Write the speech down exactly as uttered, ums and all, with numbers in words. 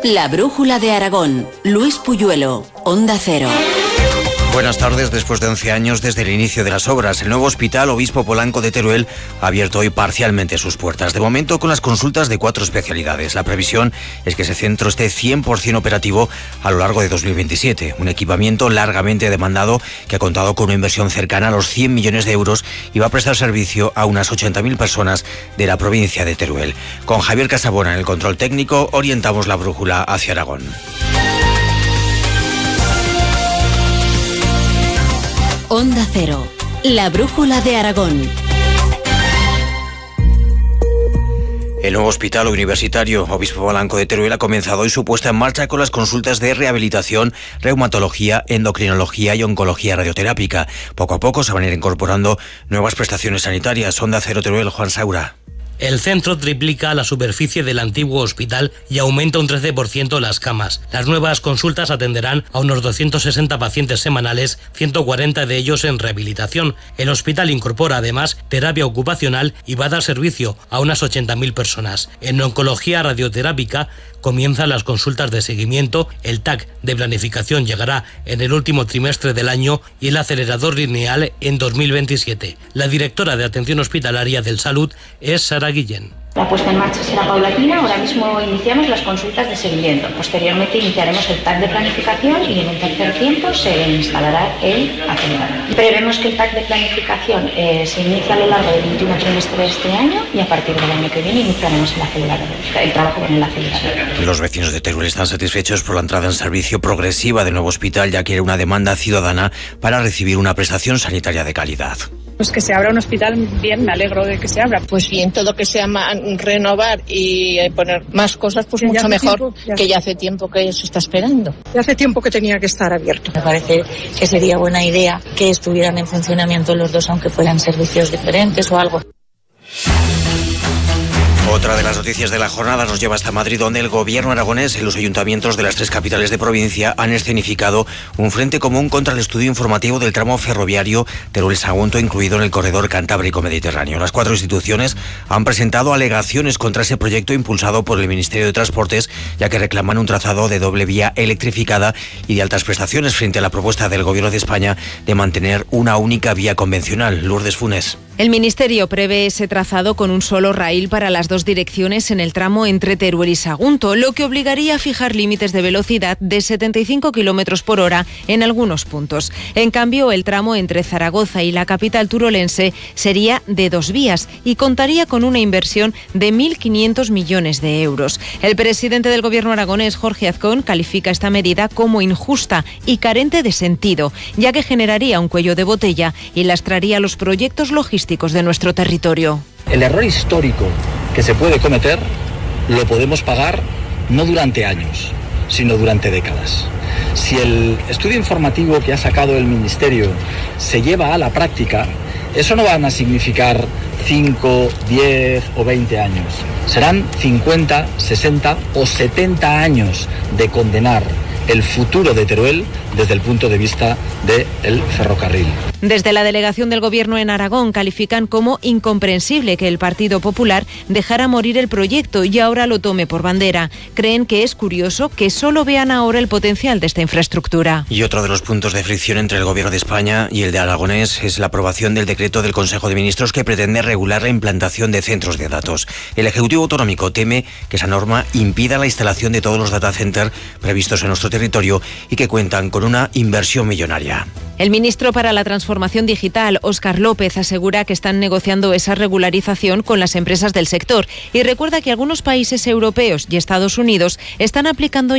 La brújula de Aragón. Luis Puyuelo, Onda Cero. Buenas tardes. Después de once años desde el inicio de las obras, el nuevo Hospital Obispo Polanco de Teruel ha abierto hoy parcialmente sus puertas. De momento con las consultas de cuatro especialidades. La previsión es que ese centro esté cien por ciento operativo a lo largo de dos mil veintisiete. Un equipamiento largamente demandado que ha contado con una inversión cercana a los cien millones de euros y va a prestar servicio a unas ochenta mil personas de la provincia de Teruel. Con Javier Casabona en el control técnico orientamos la brújula hacia Aragón. Onda Cero, la brújula de Aragón. El nuevo Hospital Universitario Obispo Polanco de Teruel ha comenzado hoy su puesta en marcha con las consultas de rehabilitación, reumatología, endocrinología y oncología radioterápica. Poco a poco se van a ir incorporando nuevas prestaciones sanitarias. Onda Cero Teruel, Juan Saura. El centro triplica la superficie del antiguo hospital y aumenta un trece por ciento las camas. Las nuevas consultas atenderán a unos doscientos sesenta pacientes semanales, ciento cuarenta de ellos en rehabilitación. El hospital incorpora además terapia ocupacional y va a dar servicio a unas ochenta mil personas. En oncología radioterápica comienzan las consultas de seguimiento, el T A C de planificación llegará en el último trimestre del año y el acelerador lineal en dos mil veintisiete. La directora de Atención Hospitalaria del Salud es Sara Guillén. La puesta en marcha será paulatina. Ahora mismo iniciamos las consultas de seguimiento. Posteriormente iniciaremos el T A C de planificación y en un tercer tiempo se instalará el acelerador. Prevemos que el T A C de planificación eh, se inicia a lo largo del último trimestre de este año y a partir del año que viene iniciaremos el acelerador, el trabajo con el acelerador. Los vecinos de Teruel están satisfechos por la entrada en servicio progresiva del nuevo hospital, ya que era una demanda ciudadana para recibir una prestación sanitaria de calidad. Pues que se abra un hospital, bien, me alegro de que se abra. Pues bien, todo que sea más, renovar y poner más cosas, pues mucho mejor, tiempo, ya que ya hace tiempo que se está esperando. Ya hace tiempo que tenía que estar abierto. Me parece que sería buena idea que estuvieran en funcionamiento los dos, aunque fueran servicios diferentes o algo. Otra de las noticias de la jornada nos lleva hasta Madrid, donde el gobierno aragonés y los ayuntamientos de las tres capitales de provincia han escenificado un frente común contra el estudio informativo del tramo ferroviario Teruel-Sagunto, incluido en el corredor Cantábrico-Mediterráneo. Las cuatro instituciones han presentado alegaciones contra ese proyecto impulsado por el Ministerio de Transportes, ya que reclaman un trazado de doble vía electrificada y de altas prestaciones frente a la propuesta del Gobierno de España de mantener una única vía convencional. Lourdes Funes. El Ministerio prevé ese trazado con un solo raíl para las dos direcciones en el tramo entre Teruel y Sagunto, lo que obligaría a fijar límites de velocidad de setenta y cinco kilómetros por hora en algunos puntos. En cambio, el tramo entre Zaragoza y la capital turolense sería de dos vías y contaría con una inversión de mil quinientos millones de euros. El presidente del Gobierno aragonés, Jorge Azcón, califica esta medida como injusta y carente de sentido, ya que generaría un cuello de botella y lastraría los proyectos logísticos de nuestro territorio. El error histórico que se puede cometer lo podemos pagar no durante años, sino durante décadas. Si el estudio informativo que ha sacado el Ministerio se lleva a la práctica, eso no van a significar cinco, diez o veinte años. Serán cincuenta, sesenta o setenta años de condenar el futuro de Teruel desde el punto de vista del ferrocarril. Desde la delegación del Gobierno en Aragón califican como incomprensible que el Partido Popular dejara morir el proyecto y ahora lo tome por bandera. Creen que es curioso que solo vean ahora el potencial de esta infraestructura. Y otro de los puntos de fricción entre el Gobierno de España y el de Aragonés es la aprobación del decreto del Consejo de Ministros que pretende regular la implantación de centros de datos. El Ejecutivo Autonómico teme que esa norma impida la instalación de todos los data centers previstos en nuestro territorio y que cuentan con una inversión millonaria. El ministro para la Transformación Digital, Óscar López, asegura que están negociando esa regularización con las empresas del sector y recuerda que algunos países europeos y Estados Unidos están aplicando